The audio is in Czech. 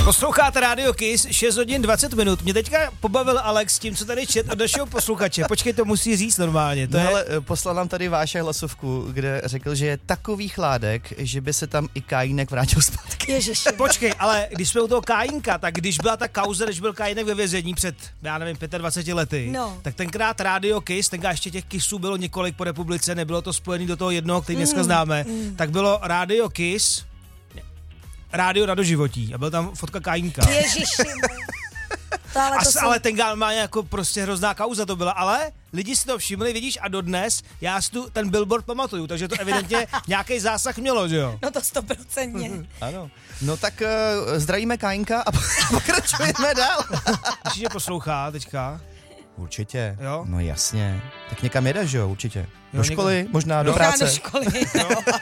Posloucháte Radio Kiss, 6 hodin 20 minut. Mě teďka pobavil Alex s tím, co tady čet od našeho posluchače. Počkej, to musí říct normálně. To no, je... ale poslal nám tady Váša hlasovku, kde řekl, že je takový chládek, že by se tam i Kajínek vrátil zpátky. Ježiši. Počkej, ale když jsme u toho Kajínka, tak když byla ta kauza, když byl Kajínek ve vězení před, já nevím, 25 lety, tak tenkrát Radio Kiss, tenkrát ještě těch Kissů bylo několik po republice, nebylo to spojený do toho jednoho, který dneska známe, tak bylo Radio Kiss, Rádio na doživotí a byl tam fotka Kajínka. Ježiši. Ale tenkrát má jako prostě hrozná kauza to byla, ale lidi si to všimli, vidíš, a dodnes já si tu ten billboard pamatuju, takže to evidentně nějaký zásah mělo, že jo? No to 100%. Ano. No tak zdravíme Kajínka a pokračujeme dál. Myslíš, že poslouchá teďka? Určitě. Jo? No jasně. Tak někam jedeš, jo, určitě. Do školy, možná do Možná práce. do školy.